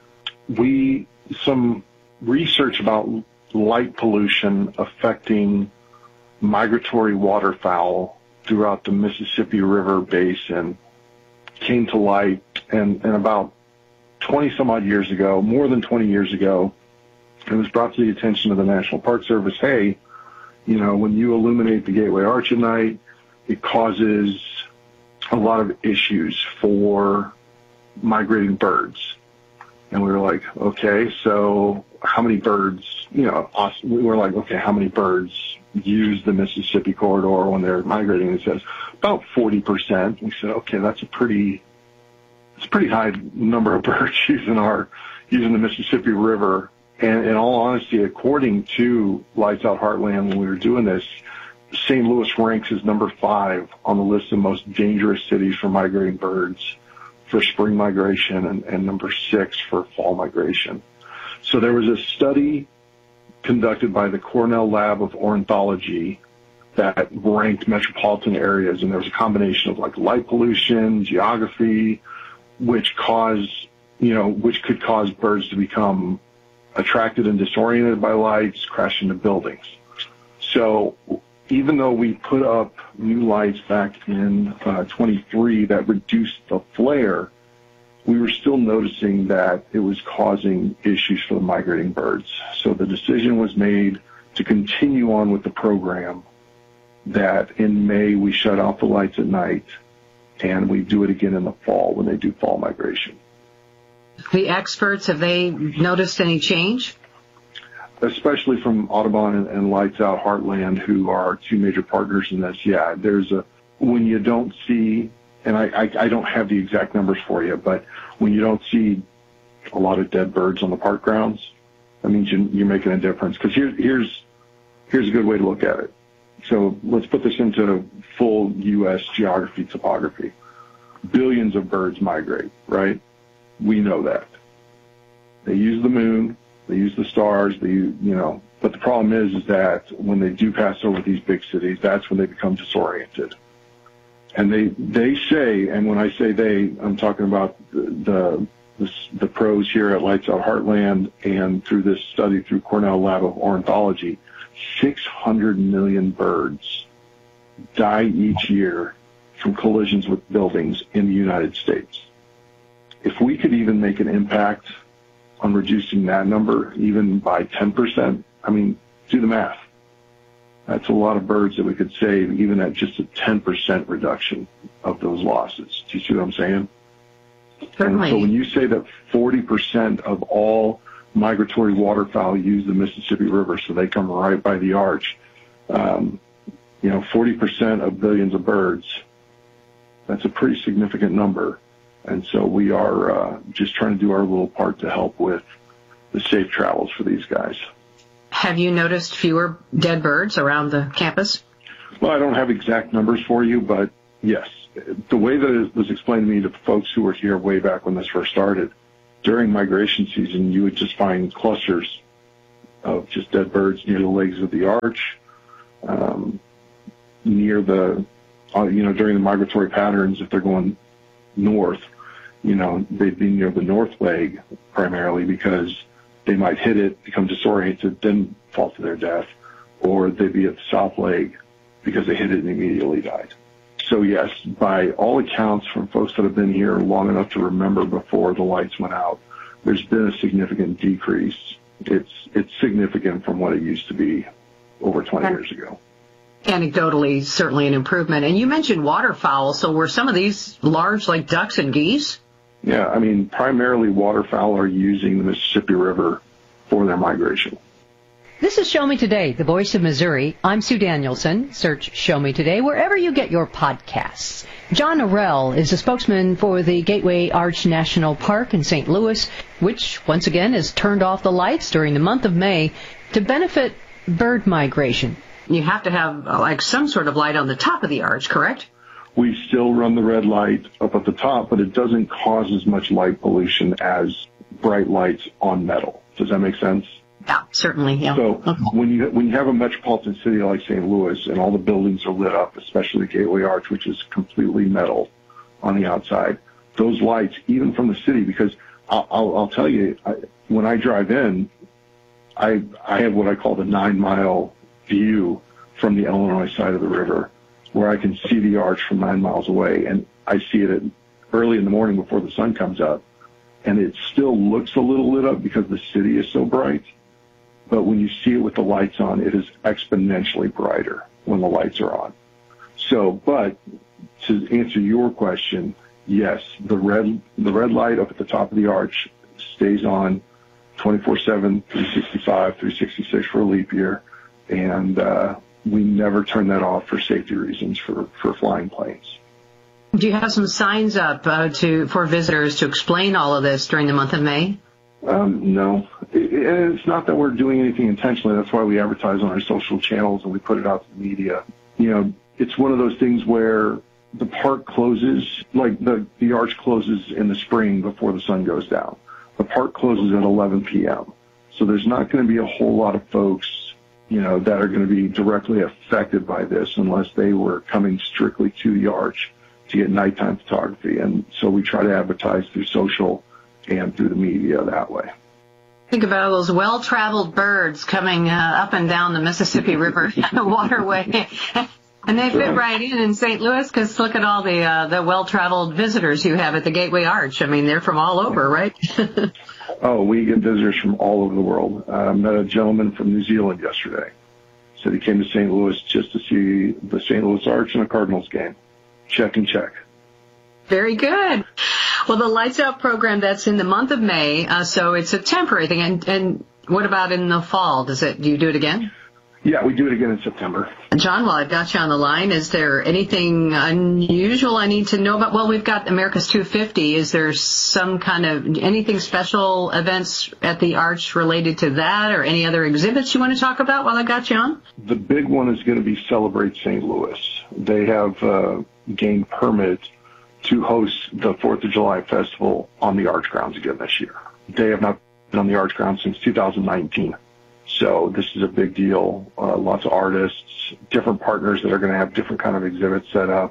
some research about light pollution affecting migratory waterfowl throughout the Mississippi River Basin came to light, and about 20 some odd years ago, more than 20 years ago, it was brought to the attention of the National Park Service, hey, when you illuminate the Gateway Arch at night, it causes a lot of issues for migrating birds. And we were like, okay, so how many birds, we were like, okay, how many birds use the Mississippi corridor when they're migrating? It says about 40%. We said, okay, it's a pretty high number of birds using the Mississippi River. And in all honesty, according to Lights Out Heartland, when we were doing this, St. Louis ranks as number 5 on the list of most dangerous cities for migrating birds for spring migration and number 6 for fall migration. So there was a study conducted by the Cornell Lab of Ornithology that ranked metropolitan areas, and there was a combination of light pollution, geography, which could cause birds to become attracted and disoriented by lights, crash into buildings. So even though we put up new lights back in 23 that reduced the flare, we were still noticing that it was causing issues for the migrating birds. So the decision was made to continue on with the program, that in May we shut off the lights at night, and we do it again in the fall when they do fall migration. The experts, have they noticed any change? Especially from Audubon and Lights Out Heartland, who are two major partners in this. Yeah, when you don't see, and I don't have the exact numbers for you, but when you don't see a lot of dead birds on the park grounds, that means you're making a difference. Because here's a good way to look at it. So let's put this into full U.S. geography, topography. Billions of birds migrate, right? We know that. They use the moon, they use the stars, but the problem is that when they do pass over these big cities, that's when they become disoriented. And they say, and when I say they, I'm talking about the pros here at Lights Out Heartland and through this study through Cornell Lab of Ornithology, 600 million birds die each year from collisions with buildings in the United States. If we could even make an impact on reducing that number, even by 10%, I mean, do the math. That's a lot of birds that we could save, even at just a 10% reduction of those losses. Do you see what I'm saying? Certainly. And so when you say that 40% of all migratory waterfowl use the Mississippi River, so they come right by the arch, 40% of billions of birds, that's a pretty significant number. And so we are just trying to do our little part to help with the safe travels for these guys. Have you noticed fewer dead birds around the campus? Well, I don't have exact numbers for you, but yes. The way that it was explained to me to folks who were here way back when this first started, during migration season, you would just find clusters of just dead birds near the legs of the arch, near the, during the migratory patterns, if they're going north, they'd be near the north leg primarily because they might hit it, become disoriented, then fall to their death, or they'd be at the south leg because they hit it and immediately died. So yes, by all accounts from folks that have been here long enough to remember before the lights went out, there's been a significant decrease. It's significant from what it used to be over 20 years ago. Anecdotally, certainly an improvement. And you mentioned waterfowl, so were some of these large like ducks and geese? Yeah, I mean, primarily waterfowl are using the Mississippi River for their migration. This is Show Me Today, the voice of Missouri. I'm Sue Danielson. Search Show Me Today wherever you get your podcasts. John Arell is a spokesman for the Gateway Arch National Park in St. Louis, which once again has turned off the lights during the month of May to benefit bird migration. You have to have like some sort of light on the top of the arch, correct? We still run the red light up at the top, but it doesn't cause as much light pollution as bright lights on metal. Does that make sense? Yeah, certainly. Yeah. So when you have a metropolitan city like St. Louis and all the buildings are lit up, especially the Gateway Arch, which is completely metal on the outside, those lights, even from the city, because I'll tell you, when I drive in, I have what I call the 9-mile view from the Illinois side of the river, where I can see the arch from 9 miles away, and I see it early in the morning before the sun comes up, and it still looks a little lit up because the city is so bright. But when you see it with the lights on, it is exponentially brighter when the lights are on. So, but to answer your question, yes, the red light up at the top of the arch stays on 24/7, 365, 366 for a leap year, and we never turn that off for safety reasons for flying planes. Do you have some signs up for visitors to explain all of this during the month of May? No. It's not that we're doing anything intentionally. That's why we advertise on our social channels and we put it out to the media. It's one of those things where the park closes, like the arch closes in the spring before the sun goes down. The park closes at 11 p.m. So there's not going to be a whole lot of folks, that are going to be directly affected by this unless they were coming strictly to the arch to get nighttime photography. And so we try to advertise through social and through the media that way. Think about all those well-traveled birds coming up and down the Mississippi River waterway. And they fit right in St. Louis because look at all the well-traveled visitors you have at the Gateway Arch. I mean, they're from all over, right? Oh, we get visitors from all over the world. I met a gentleman from New Zealand yesterday. Said he came to St. Louis just to see the St. Louis Arch and a Cardinals game. Check and check. Very good. Well, the Lights Out program, that's in the month of May, so it's a temporary thing. And what about in the fall? Do you do it again? Yeah, we do it again in September. John, while I've got you on the line, is there anything unusual I need to know about? Well, we've got America's 250. Is there some kind of anything special events at the Arch related to that or any other exhibits you want to talk about while I got you on? The big one is going to be Celebrate St. Louis. They have gained permit to host the 4th of July festival on the Arch grounds again this year. They have not been on the Arch grounds since 2019. So this is a big deal. Lots of artists, different partners that are going to have different kind of exhibits set up.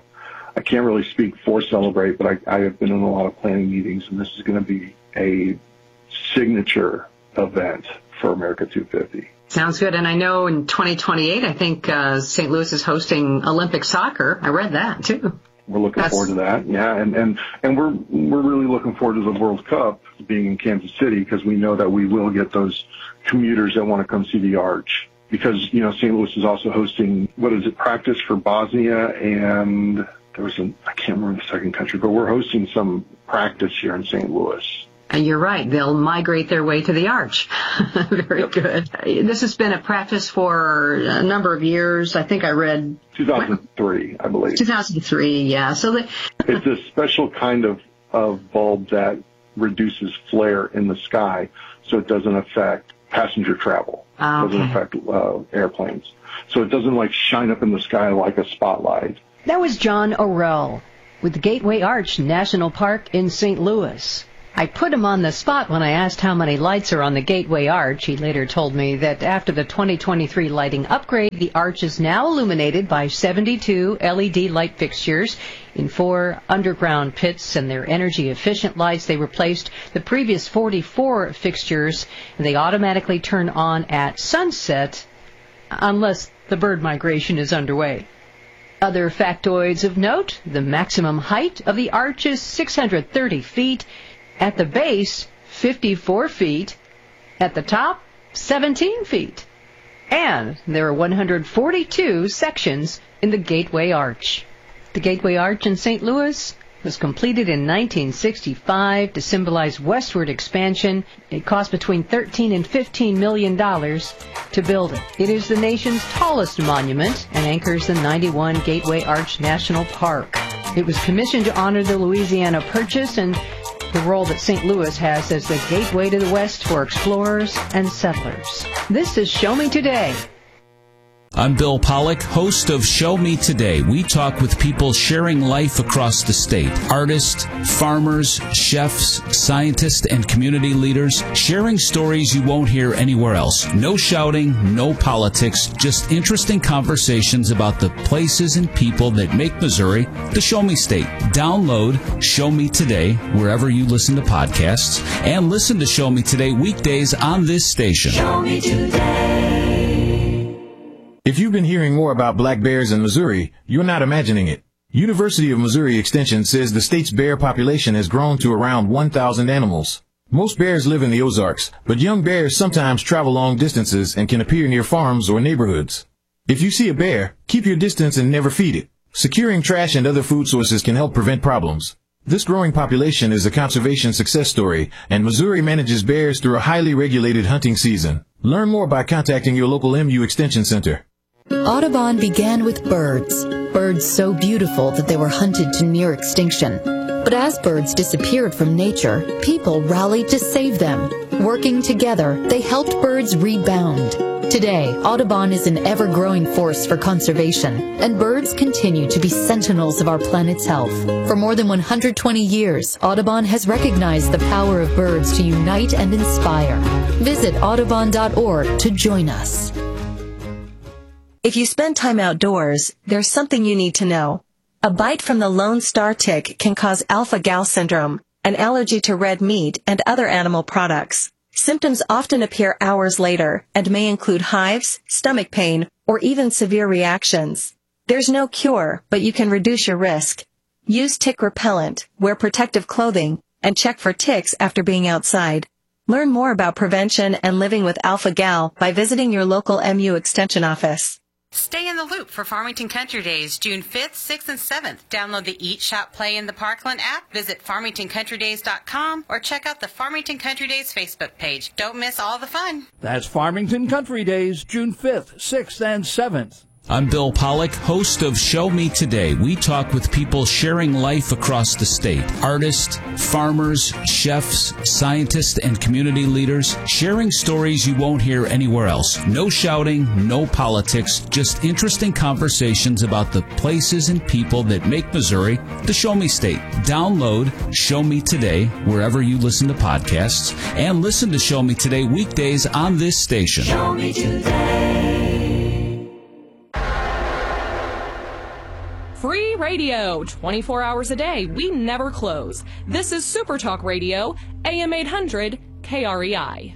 I can't really speak for Celebrate, but I have been in a lot of planning meetings, and this is going to be a signature event for America 250. Sounds good. And I know in 2028, I think St. Louis is hosting Olympic soccer. I read that, too. We're looking forward to that, yeah, and we're really looking forward to the World Cup being in Kansas City, because we know that we will get those commuters that want to come see the Arch. Because, St. Louis is also hosting, practice for Bosnia, and there was I can't remember the second country, but we're hosting some practice here in St. Louis. And you're right. They'll migrate their way to the Arch. Very good. This has been a practice for a number of years. I think I read 2003, I believe. 2003, yeah. So it's a special kind of bulb that reduces flare in the sky, so it doesn't affect passenger travel. Doesn't affect airplanes. So it doesn't shine up in the sky like a spotlight. That was John Orell with the Gateway Arch National Park in St. Louis. I put him on the spot when I asked how many lights are on the Gateway Arch. He later told me that after the 2023 lighting upgrade, the arch is now illuminated by 72 LED light fixtures in 4 underground pits, and they're energy-efficient lights. They replaced the previous 44 fixtures, and they automatically turn on at sunset unless the bird migration is underway. Other factoids of note: the maximum height of the arch is 630 feet. At the base, 54 feet. At the top, 17 feet. And there are 142 sections in the Gateway Arch. The Gateway Arch in St. Louis was completed in 1965 to symbolize westward expansion. It cost between $13 and $15 million to build it. It is the nation's tallest monument and anchors the 91 Gateway Arch National Park. It was commissioned to honor the Louisiana Purchase and the role that St. Louis has as the gateway to the West for explorers and settlers. This is Show Me Today. I'm Bill Pollock, host of Show Me Today. We talk with people sharing life across the state. Artists, farmers, chefs, scientists, and community leaders sharing stories you won't hear anywhere else. No shouting, no politics, just interesting conversations about the places and people that make Missouri the Show Me State. Download Show Me Today wherever you listen to podcasts, and listen to Show Me Today weekdays on this station. Show Me Today. If you've been hearing more about black bears in Missouri, you're not imagining it. University of Missouri Extension says the state's bear population has grown to around 1,000 animals. Most bears live in the Ozarks, but young bears sometimes travel long distances and can appear near farms or neighborhoods. If you see a bear, keep your distance and never feed it. Securing trash and other food sources can help prevent problems. This growing population is a conservation success story, and Missouri manages bears through a highly regulated hunting season. Learn more by contacting your local MU Extension Center. Audubon began with birds. Birds so beautiful that they were hunted to near extinction. But as birds disappeared from nature, people rallied to save them. Working together, they helped birds rebound. Today, Audubon is an ever-growing force for conservation, and birds continue to be sentinels of our planet's health. For more than 120 years, Audubon has recognized the power of birds to unite and inspire. Visit audubon.org to join us. If you spend time outdoors, there's something you need to know. A bite from the Lone Star tick can cause alpha-gal syndrome, an allergy to red meat and other animal products. Symptoms often appear hours later and may include hives, stomach pain, or even severe reactions. There's no cure, but you can reduce your risk. Use tick repellent, wear protective clothing, and check for ticks after being outside. Learn more about prevention and living with alpha-gal by visiting your local MU Extension office. Stay in the loop for Farmington Country Days, June 5th, 6th, and 7th. Download the Eat, Shop, Play in the Parkland app, visit FarmingtonCountryDays.com, or check out the Farmington Country Days Facebook page. Don't miss all the fun. That's Farmington Country Days, June 5th, 6th, and 7th. I'm Bill Pollock, host of Show Me Today. We talk with people sharing life across the state. Artists, farmers, chefs, scientists, and community leaders sharing stories you won't hear anywhere else. No shouting, no politics, just interesting conversations about the places and people that make Missouri the Show Me State. Download Show Me Today wherever you listen to podcasts, and listen to Show Me Today weekdays on this station. Show Me Today. Free radio, 24 hours a day. We never close. This is Super Talk Radio, AM 800 KREI.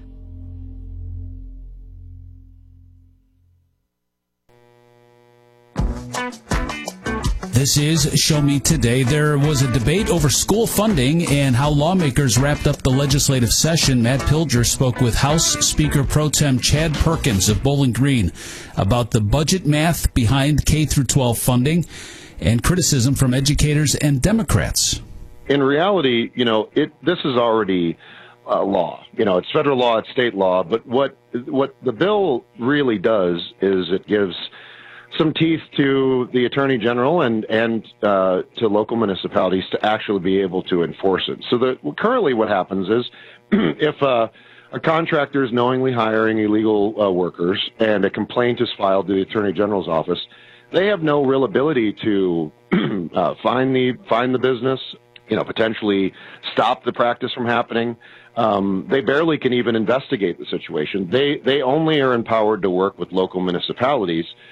This is Show Me Today. There was a debate over school funding and how lawmakers wrapped up the legislative session. Matt Pilger spoke with House Speaker Pro Tem Chad Perkins of Bowling Green about the budget math behind K-12 funding and criticism from educators and Democrats. In reality, this is already law. It's federal law, it's state law, but what the bill really does is it gives some teeth to the Attorney General and to local municipalities to actually be able to enforce it. So currently what happens is if a contractor is knowingly hiring illegal workers and a complaint is filed to the Attorney General's office, they have no real ability to find the business, potentially stop the practice from happening. They barely can even investigate the situation. They only are empowered to work with local municipalities